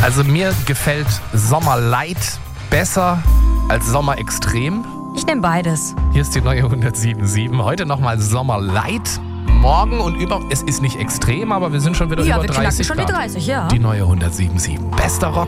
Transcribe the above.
Also mir gefällt Sommer Light besser als Sommer Extrem. Ich nehme beides. Hier ist die neue 107.7. Heute nochmal Sommer Light. Morgen und es ist nicht extrem, aber wir sind schon wieder über 30 wir knacken schon die Grad. 30, ja. Die neue 107.7. Bester Rock.